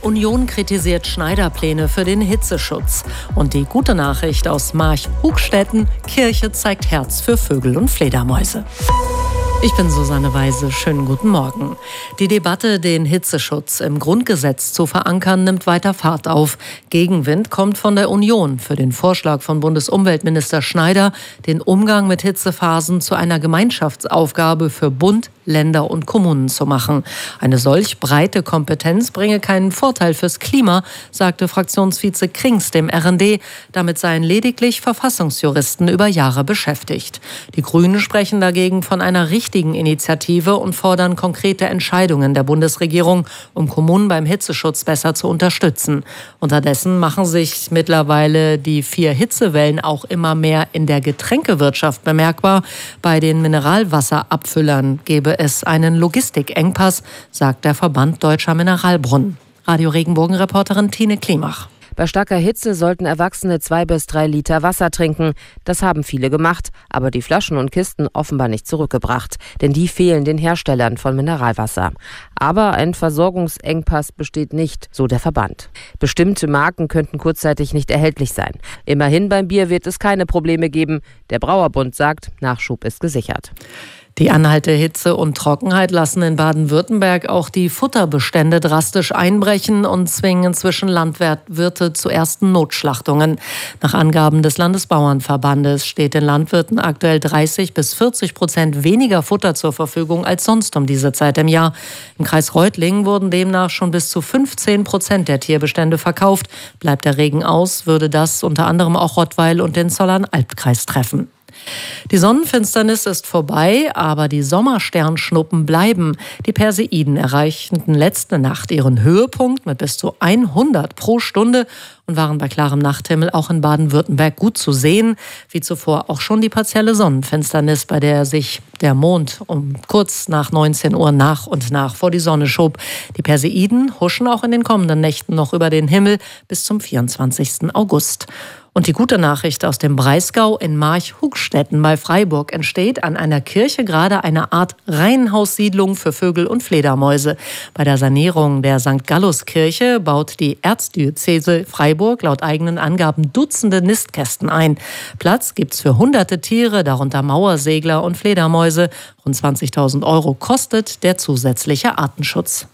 Union kritisiert Schneider-Pläne für den Hitzeschutz. Und die gute Nachricht aus March-Hugstetten: Kirche zeigt Herz für Vögel und Fledermäuse. Ich bin Susanne Weise. Schönen guten Morgen. Die Debatte, den Hitzeschutz im Grundgesetz zu verankern, nimmt weiter Fahrt auf. Gegenwind kommt von der Union für den Vorschlag von Bundesumweltminister Schneider, den Umgang mit Hitzephasen zu einer Gemeinschaftsaufgabe für Bund, Länder und Kommunen zu machen. Eine solch breite Kompetenz bringe keinen Vorteil fürs Klima, sagte Fraktionsvize Krings dem RND. Damit seien lediglich Verfassungsjuristen über Jahre beschäftigt. Die Grünen sprechen dagegen von einer richtigen Initiative und fordern konkrete Entscheidungen der Bundesregierung, um Kommunen beim Hitzeschutz besser zu unterstützen. Unterdessen machen sich mittlerweile die 4 Hitzewellen auch immer mehr in der Getränkewirtschaft bemerkbar. Bei den Mineralwasserabfüllern gebe es einen Logistikengpass, sagt der Verband Deutscher Mineralbrunnen. Radio Regenbogen-Reporterin Tine Klimach. Bei starker Hitze sollten Erwachsene 2 bis 3 Liter Wasser trinken. Das haben viele gemacht, aber die Flaschen und Kisten offenbar nicht zurückgebracht. Denn die fehlen den Herstellern von Mineralwasser. Aber ein Versorgungsengpass besteht nicht, so der Verband. Bestimmte Marken könnten kurzzeitig nicht erhältlich sein. Immerhin beim Bier wird es keine Probleme geben. Der Brauerbund sagt, Nachschub ist gesichert. Die anhaltende Hitze und Trockenheit lassen in Baden-Württemberg auch die Futterbestände drastisch einbrechen und zwingen inzwischen Landwirte zu ersten Notschlachtungen. Nach Angaben des Landesbauernverbandes steht den Landwirten aktuell 30-40% weniger Futter zur Verfügung als sonst um diese Zeit im Jahr. Im Kreis Reutlingen wurden demnach schon bis zu 15% der Tierbestände verkauft. Bleibt der Regen aus, würde das unter anderem auch Rottweil und den Zollern-Albkreis treffen. Die Sonnenfinsternis ist vorbei, aber die Sommersternschnuppen bleiben. Die Perseiden erreichten letzte Nacht ihren Höhepunkt mit bis zu 100 pro Stunde und waren bei klarem Nachthimmel auch in Baden-Württemberg gut zu sehen. Wie zuvor auch schon die partielle Sonnenfinsternis, bei der sich der Mond um kurz nach 19 Uhr nach und nach vor die Sonne schob. Die Perseiden huschen auch in den kommenden Nächten noch über den Himmel bis zum 24. August. Und die gute Nachricht aus dem Breisgau: in March-Hugstetten bei Freiburg entsteht an einer Kirche gerade eine Art Reihenhaussiedlung für Vögel und Fledermäuse. Bei der Sanierung der St. Gallus-Kirche baut die Erzdiözese Freiburg laut eigenen Angaben Dutzende Nistkästen ein. Platz gibt's für hunderte Tiere, darunter Mauersegler und Fledermäuse. Rund 20.000 € kostet der zusätzliche Artenschutz.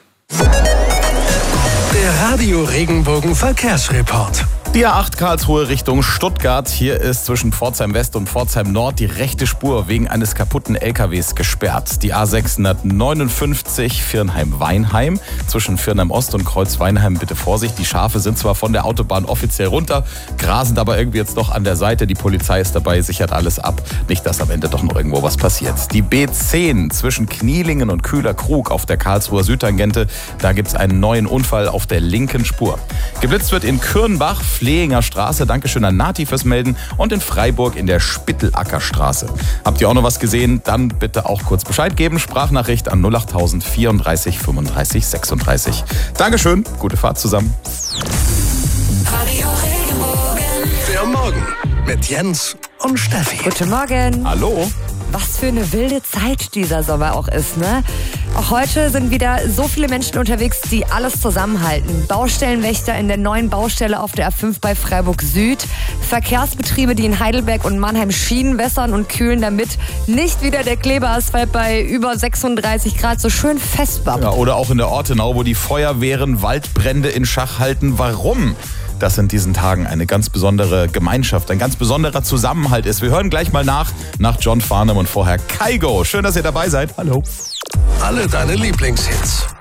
Der Radio Regenbogen Verkehrsreport. Die A8 Karlsruhe Richtung Stuttgart. Hier ist zwischen Pforzheim West und Pforzheim Nord die rechte Spur wegen eines kaputten LKWs gesperrt. Die A659 Viernheim-Weinheim. Zwischen Viernheim Ost und Kreuz-Weinheim bitte Vorsicht. Die Schafe sind zwar von der Autobahn offiziell runter, grasen aber irgendwie jetzt noch an der Seite. Die Polizei ist dabei, sichert alles ab. Nicht, dass am Ende doch noch irgendwo was passiert. Die B10 zwischen Knielingen und Kühler-Krug auf der Karlsruher Südtangente. Da gibt es einen neuen Unfall auf der linken Spur. Geblitzt wird in Kürnbach, Flehinger Straße, Dankeschön an Nati fürs Melden, und in Freiburg in der Spittelackerstraße. Habt ihr auch noch was gesehen? Dann bitte auch kurz Bescheid geben. Sprachnachricht an 08000 34 35 36. Dankeschön, gute Fahrt zusammen. Radio Regenbogen. Der Morgen mit Jens und Steffi. Guten Morgen. Hallo. Was für eine wilde Zeit dieser Sommer auch ist, ne? Auch heute sind wieder so viele Menschen unterwegs, die alles zusammenhalten. Baustellenwächter in der neuen Baustelle auf der A5 bei Freiburg Süd. Verkehrsbetriebe, die in Heidelberg und Mannheim Schienen wässern und kühlen, damit nicht wieder der Klebeasphalt bei über 36 Grad so schön festbappt. Ja, oder auch in der Ortenau, wo die Feuerwehren Waldbrände in Schach halten. Warum das in diesen Tagen eine ganz besondere Gemeinschaft, ein ganz besonderer Zusammenhalt ist? Wir hören gleich mal nach John Farnham und vorher Kygo. Schön, dass ihr dabei seid. Hallo. Alle deine Lieblingshits.